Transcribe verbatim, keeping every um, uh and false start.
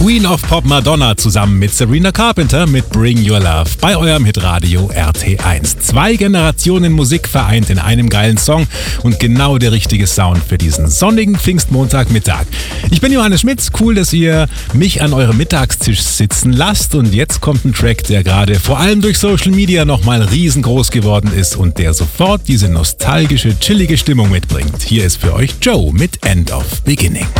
Queen of Pop Madonna zusammen mit Sabrina Carpenter mit Bring Your Love bei eurem Hitradio R T eins. Zwei Generationen Musik vereint in einem geilen Song und genau der richtige Sound für diesen sonnigen Pfingstmontagmittag. Ich bin Johannes Schmitz, cool, dass ihr mich an eurem Mittagstisch sitzen lasst und jetzt kommt ein Track, der gerade vor allem durch Social Media nochmal riesengroß geworden ist und der sofort diese nostalgische, chillige Stimmung mitbringt. Hier ist für euch Joe mit End of Beginning.